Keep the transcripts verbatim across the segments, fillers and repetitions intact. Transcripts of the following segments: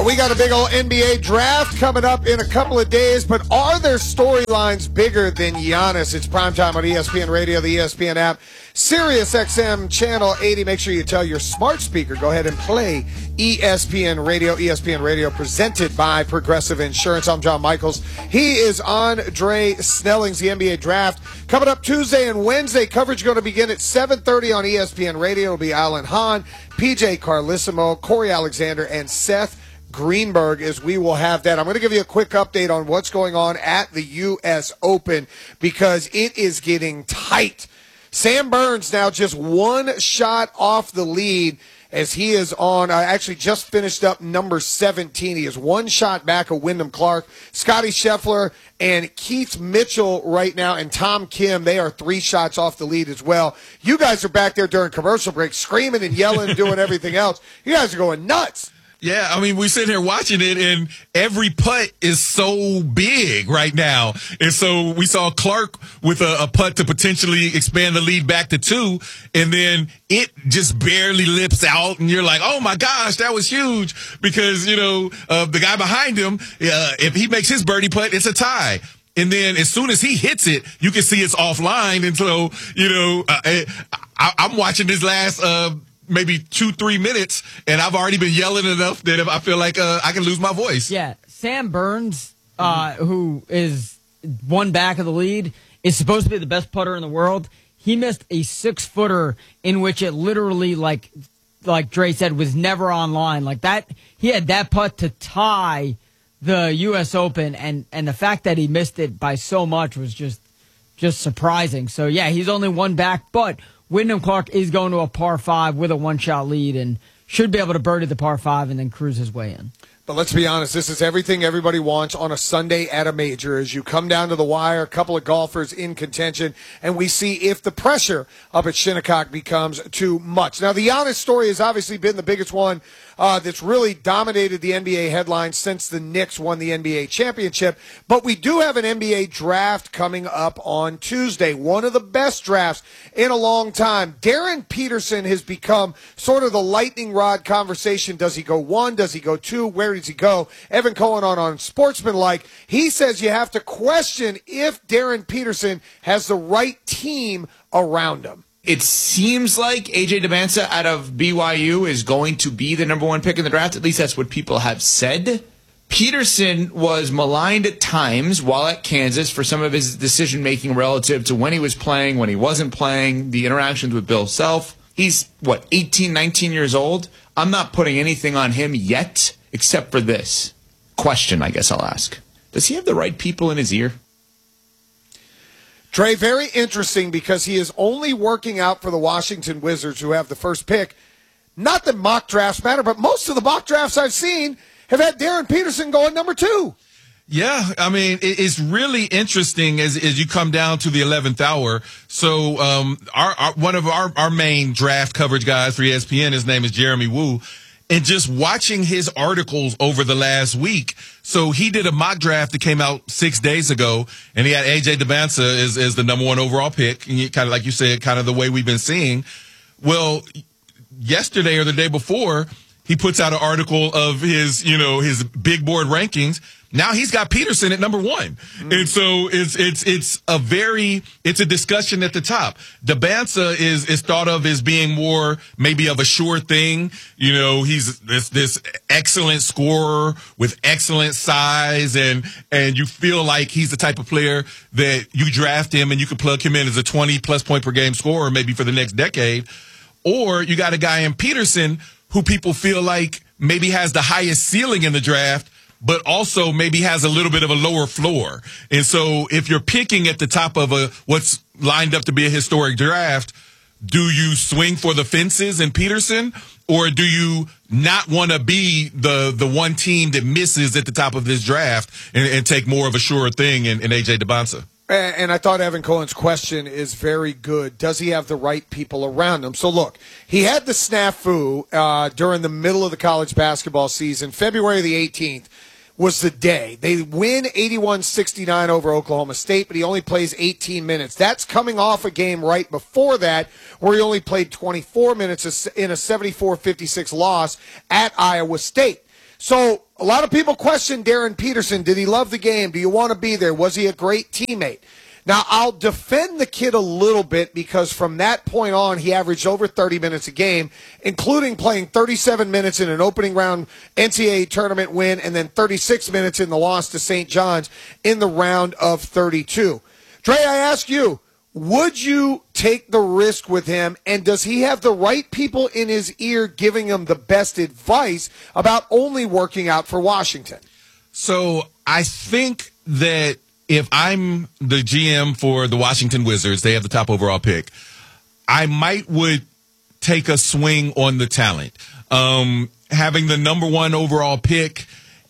We got a big old N B A draft coming up in a couple of days, but are there storylines bigger than Giannis? It's primetime on E S P N Radio, the E S P N app, Sirius X M Channel eighty. Make sure you tell your smart speaker, go ahead and play E S P N Radio. E S P N Radio presented by Progressive Insurance. I'm John Michaels. He is Andre Snelling's the N B A draft. Coming up Tuesday and Wednesday, coverage going to begin at seven thirty on E S P N Radio. It'll be Alan Hahn, P J Carlissimo, Corey Alexander, and Seth Greenberg, as we will have that. I'm going to give you a quick update on what's going on at the U S Open because it is getting tight. Sam Burns now just one shot off the lead as he is on, uh, actually just finished up number seventeen. He is one shot back of Wyndham Clark. Scotty Scheffler and Keith Mitchell right now, and Tom Kim, they are three shots off the lead as well. You guys are back there during commercial break screaming and yelling and doing everything else. You guys are going nuts. Yeah, I mean, we're sitting here watching it, and every putt is so big right now. And so we saw Clark with a, a putt to potentially expand the lead back to two, and then it just barely lips out, and you're like, oh, my gosh, that was huge because, you know, uh, the guy behind him, uh, if he makes his birdie putt, it's a tie. And then as soon as he hits it, you can see it's offline. And so, you know, uh, I, I'm watching this last uh maybe two, three minutes, and I've already been yelling enough that I feel like uh, I can lose my voice. Yeah, Sam Burns, uh, who is one back of the lead, is supposed to be the best putter in the world. He missed a six-footer in which it literally, like like Dre said, was never online. Like that, he had that putt to tie the U S Open, and, and the fact that he missed it by so much was just just surprising. So, yeah, he's only one back, but Wyndham Clark is going to a par five with a one-shot lead and should be able to birdie the par five and then cruise his way in. But let's be honest, this is everything everybody wants on a Sunday at a major as you come down to the wire, a couple of golfers in contention, and we see if the pressure up at Shinnecock becomes too much. Now, the Giannis story has obviously been the biggest one uh, that's really dominated the N B A headlines since the Knicks won the N B A championship. But we do have an N B A draft coming up on Tuesday, one of the best drafts in a long time. Darren Peterson has become sort of the lightning rod conversation. Does he go one? Does he go two? Where does he go? Evan Cohen on, on Sportsmanlike, he says you have to question if Darren Peterson has the right team around him. It seems like A J Demancia out of B Y U is going to be the number one pick in the draft. At least that's what people have said. Peterson was maligned at times while at Kansas for some of his decision-making relative to when he was playing, when he wasn't playing, the interactions with Bill Self. He's, what, eighteen, nineteen years old? I'm not putting anything on him yet, except for this question, I guess I'll ask. Does he have the right people in his ear? Trey, very interesting because he is only working out for the Washington Wizards who have the first pick. Not that mock drafts matter, but most of the mock drafts I've seen have had Darren Peterson going number two. Yeah, I mean, it's really interesting as as you come down to the eleventh hour. So um, our, our one of our, our main draft coverage guys for E S P N, his name is Jeremy Wu. And just watching his articles over the last week. So he did a mock draft that came out six days ago, and he had A J Demancia as, as the number one overall pick. And kind of like you said, kind of the way we've been seeing. Well, yesterday or the day before, he puts out an article of his, you know, his big board rankings. Now he's got Peterson at number one. Mm. And so it's, it's, it's a very, it's a discussion at the top. Demancia is, is thought of as being more maybe of a sure thing. You know, he's this, this excellent scorer with excellent size, and, and you feel like he's the type of player that you draft him and you can plug him in as a twenty plus point per game scorer maybe for the next decade. Or you got a guy in Peterson who people feel like maybe has the highest ceiling in the draft, but also maybe has a little bit of a lower floor. And so if you're picking at the top of a what's lined up to be a historic draft, do you swing for the fences in Peterson, or do you not want to be the the one team that misses at the top of this draft and, and take more of a sure thing in, in A J Demancia? And I thought Evan Cohen's question is very good. Does he have the right people around him? So, look, he had the snafu uh, during the middle of the college basketball season. February the eighteenth was the day. They win eighty-one sixty-nine over Oklahoma State, but he only plays eighteen minutes. That's coming off a game right before that where he only played twenty-four minutes in a seventy-four fifty-six loss at Iowa State. So a lot of people question Darren Peterson. Did he love the game? Do you want to be there? Was he a great teammate? Now, I'll defend the kid a little bit because from that point on, he averaged over thirty minutes a game, including playing thirty-seven minutes in an opening round N C double A tournament win and then thirty-six minutes in the loss to Saint John's in the round of thirty-two. Dre, I ask you, would you take the risk with him, and does he have the right people in his ear giving him the best advice about only working out for Washington? So I think that if I'm the G M for the Washington Wizards, they have the top overall pick, I might would take a swing on the talent. Um, having the number one overall pick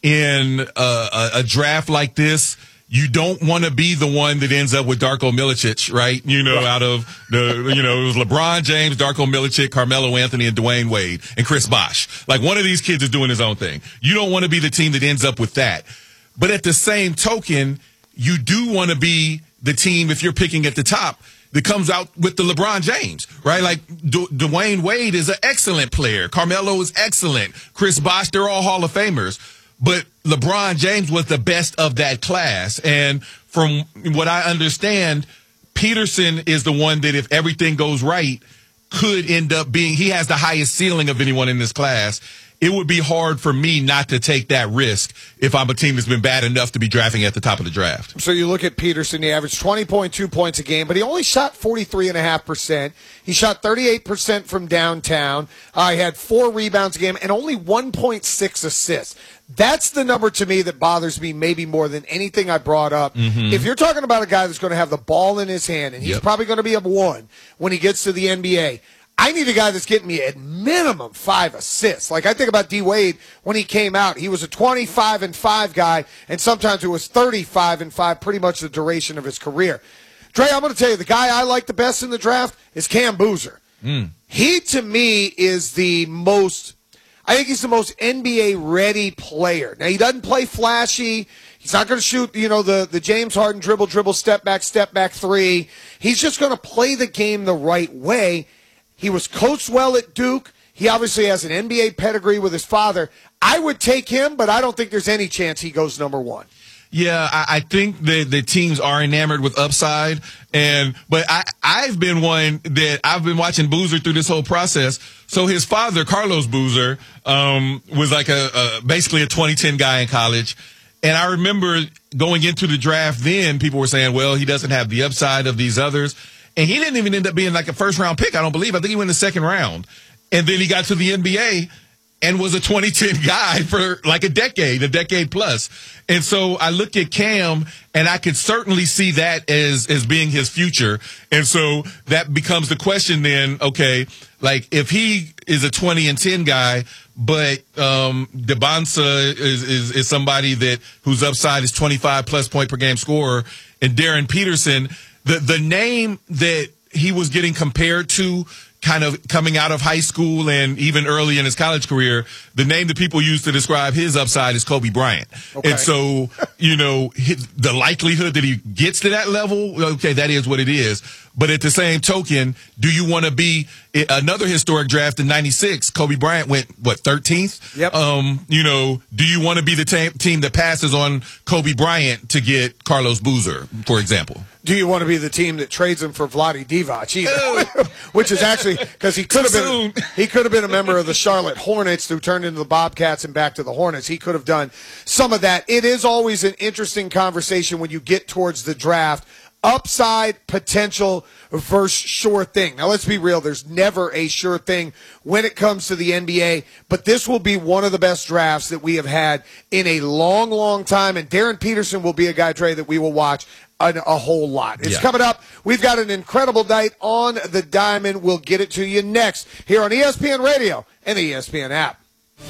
in a, a, a draft like this, you don't want to be the one that ends up with Darko Milicic, right? You know, out of the, you know, it was LeBron James, Darko Milicic, Carmelo Anthony, and Dwayne Wade, and Chris Bosh. Like, one of these kids is doing his own thing. You don't want to be the team that ends up with that. But at the same token, you do want to be the team, if you're picking at the top, that comes out with the LeBron James, right? Like, D- Dwayne Wade is an excellent player. Carmelo is excellent. Chris Bosh, they're all Hall of Famers. But LeBron James was the best of that class. And from what I understand, Peterson is the one that, if everything goes right, could end up being, he has the highest ceiling of anyone in this class. It would be hard for me not to take that risk if I'm a team that's been bad enough to be drafting at the top of the draft. So you look at Peterson, he averaged twenty point two points a game, but he only shot forty-three point five percent. He shot thirty-eight percent from downtown. Uh, he had four rebounds a game and only one point six assists. That's the number to me that bothers me maybe more than anything I brought up. Mm-hmm. If you're talking about a guy that's going to have the ball in his hand, and he's yep. probably going to be a one when he gets to the N B A, I need a guy that's getting me at minimum five assists. Like, I think about D. Wade when he came out. He was a twenty-five and five guy, and sometimes it was thirty-five and five, pretty much the duration of his career. Dre, I'm going to tell you, the guy I like the best in the draft is Cam Boozer. Mm. He, to me, is the most, I think he's the most N B A-ready player. Now, he doesn't play flashy. He's not going to shoot, you know, the, the James Harden dribble, dribble, step back, step back three. He's just going to play the game the right way. He was coached well at Duke. He obviously has an N B A pedigree with his father. I would take him, but I don't think there's any chance he goes number one. Yeah, I, I think that the teams are enamored with upside, and but I, I've been one that I've been watching Boozer through this whole process. So his father, Carlos Boozer, um, was like a, a basically a twenty ten guy in college. And I remember going into the draft then, people were saying, well, he doesn't have the upside of these others. And he didn't even end up being like a first-round pick, I don't believe. I think he went in the second round. And then he got to the N B A and was a twenty ten guy for like a decade, a decade plus. And so I look at Cam, and I could certainly see that as, as being his future. And so that becomes the question then, okay, like if he is a twenty and ten guy, but um, Dembonsa is, is, is somebody that whose upside is twenty-five plus point per game scorer, and Darren Peterson, the the name that he was getting compared to kind of coming out of high school and even early in his college career, the name that people use to describe his upside is Kobe Bryant. Okay. And so, you know, his, the likelihood that he gets to that level, okay, that is what it is. But at the same token, do you want to be another historic draft in ninety-six? Kobe Bryant went, what, thirteenth? Yep. Um, you know, do you want to be the t- team that passes on Kobe Bryant to get Carlos Boozer, for example? Do you want to be the team that trades him for Vlade Divac either? Which is actually because he could have been he could have been a member of the Charlotte Hornets who turned into the Bobcats and back to the Hornets. He could have done some of that. It is always an interesting conversation when you get towards the draft. Upside potential versus sure thing. Now, let's be real. There's never a sure thing when it comes to the N B A, but this will be one of the best drafts that we have had in a long, long time, and Darren Peterson will be a guy, Trey, that we will watch a, a whole lot. It's yeah. coming up. We've got an incredible night on the Diamond. We'll get it to you next here on E S P N Radio and the E S P N app.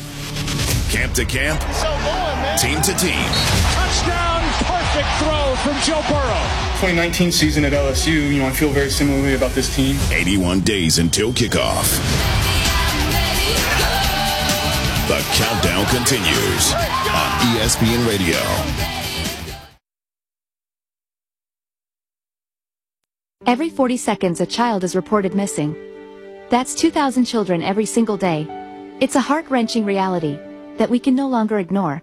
Camp to camp, so going, man. Team to team. Touchdown, perfect throw from Joe Burrow. twenty nineteen season at L S U, you know, I feel very similarly about this team. eighty-one days until kickoff. The countdown continues on E S P N Radio. Every forty seconds, a child is reported missing. That's two thousand children every single day. It's a heart-wrenching reality that we can no longer ignore.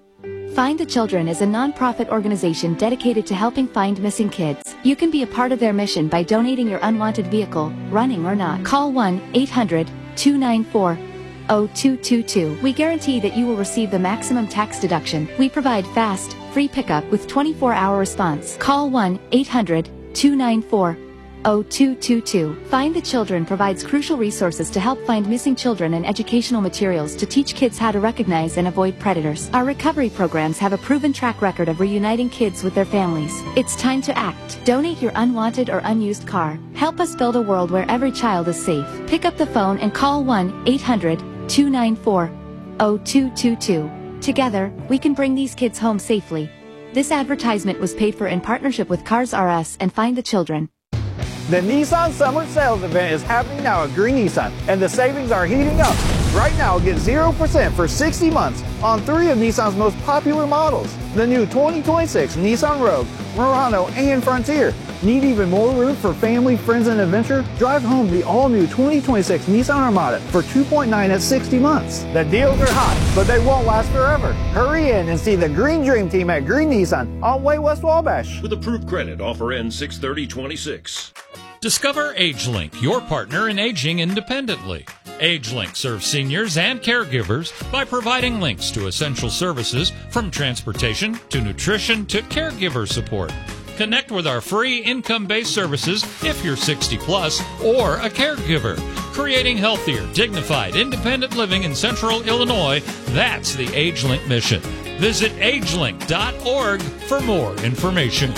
Find the Children is a non-profit organization dedicated to helping find missing kids. You can be a part of their mission by donating your unwanted vehicle, running or not. Call one eight hundred two nine four oh two two two. We guarantee that you will receive the maximum tax deduction. We provide fast, free pickup with twenty-four hour response. Call one eight hundred two nine four oh two two two. Find the Children provides crucial resources to help find missing children and educational materials to teach kids how to recognize and avoid predators. Our recovery programs have a proven track record of reuniting kids with their families. It's time to act. Donate your unwanted or unused car. Help us build a world where every child is safe. Pick up the phone and call one eight hundred two nine four oh two two two. Together, we can bring these kids home safely. This advertisement was paid for in partnership with Cars R Us and Find the Children. The Nissan Summer Sales Event is happening now at Green Nissan, and the savings are heating up. Right now, get zero percent for sixty months on three of Nissan's most popular models. The new twenty twenty-six Nissan Rogue, Murano, and Frontier. Need even more room for family, friends, and adventure? Drive home the all-new twenty twenty-six Nissan Armada for two point nine at sixty months. The deals are hot, but they won't last forever. Hurry in and see the Green Dream Team at Green Nissan on Way West Wabash. With approved credit, offer ends six thirty twenty-six. Discover AgeLink, your partner in aging independently. AgeLink serves seniors and caregivers by providing links to essential services from transportation to nutrition to caregiver support. Connect with our free income-based services if you're sixty plus or a caregiver. Creating healthier, dignified, independent living in Central Illinois, that's the AgeLink mission. Visit agelink dot org for more information.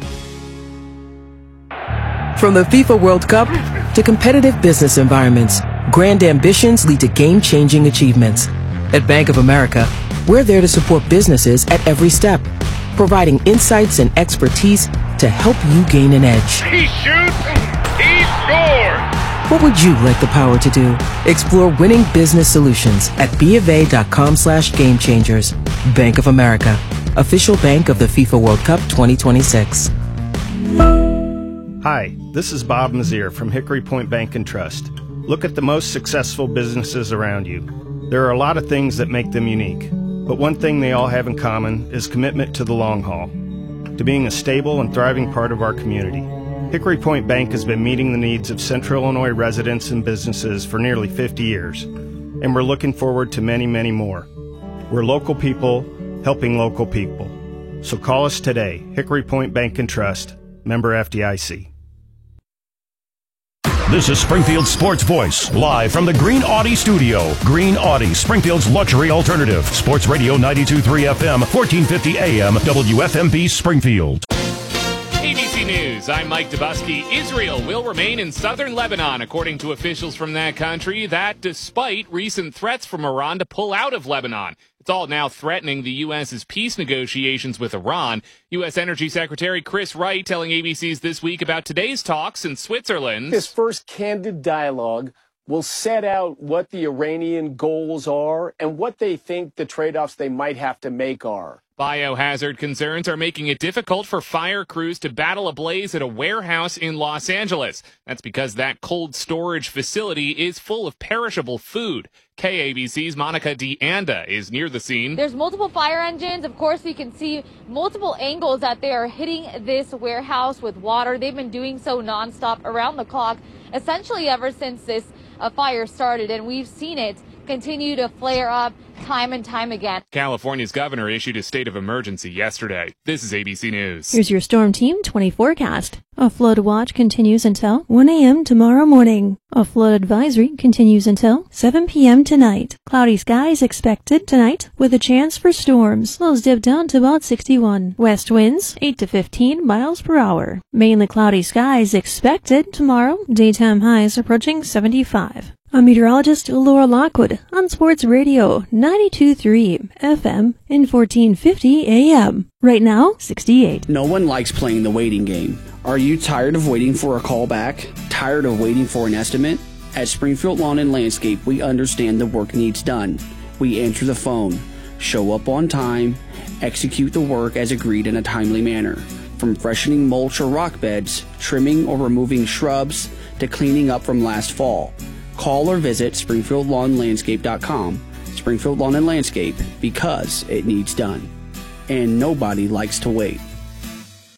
From the FIFA World Cup to competitive business environments, grand ambitions lead to game-changing achievements. At Bank of America, we're there to support businesses at every step, providing insights and expertise to help you gain an edge. He shoots, he scores! What would you like the power to do? Explore winning business solutions at bofa.com slash game changers. Bank of America, official bank of the FIFA World Cup twenty twenty-six. Hi, this is Bob Mazier from Hickory Point Bank and Trust. Look at the most successful businesses around you. There are a lot of things that make them unique, but one thing they all have in common is commitment to the long haul, to being a stable and thriving part of our community. Hickory Point Bank has been meeting the needs of Central Illinois residents and businesses for nearly fifty years, and we're looking forward to many, many more. We're local people helping local people. So call us today, Hickory Point Bank and Trust, member F D I C. This is Springfield's Sports Voice, live from the Green Audi studio. Green Audi, Springfield's luxury alternative. Sports Radio ninety-two point three F M, fourteen fifty A M, W F M B Springfield. A B C News, I'm Mike Dubusky. Israel will remain in southern Lebanon, according to officials from that country. That despite recent threats from Iran to pull out of Lebanon. It's all now threatening the U S's peace negotiations with Iran. U S Energy Secretary Chris Wright telling A B C's This Week about today's talks in Switzerland. This first candid dialogue will set out what the Iranian goals are and what they think the trade-offs they might have to make are. Biohazard concerns are making it difficult for fire crews to battle a blaze at a warehouse in Los Angeles. That's because that cold storage facility is full of perishable food. K A B C's Monica DeAnda is near the scene. There's multiple fire engines. Of course, you can see multiple angles that they are hitting this warehouse with water. They've been doing so nonstop around the clock, essentially ever since this uh, fire started, and we've seen it continue to flare up time and time again. California's governor issued a state of emergency yesterday. This is A B C News. Here's your Storm Team twenty forecast. A flood watch continues until one A M tomorrow morning. A flood advisory continues until seven P M tonight. Cloudy skies expected tonight with a chance for storms. Lows dip down to about sixty-one. West winds eight to fifteen miles per hour. Mainly cloudy skies expected tomorrow. Daytime highs approaching seventy-five. I'm meteorologist Laura Lockwood on Sports Radio ninety-two point three F M and fourteen fifty A M. Right now, sixty-eight. No one likes playing the waiting game. Are you tired of waiting for a call back? Tired of waiting for an estimate? At Springfield Lawn and Landscape, we understand the work needs done. We answer the phone, show up on time, execute the work as agreed in a timely manner. From freshening mulch or rock beds, trimming or removing shrubs, to cleaning up from last fall. Call or visit springfield lawn landscape dot com. Springfield Lawn and Landscape, because it needs done. and nobody likes to wait.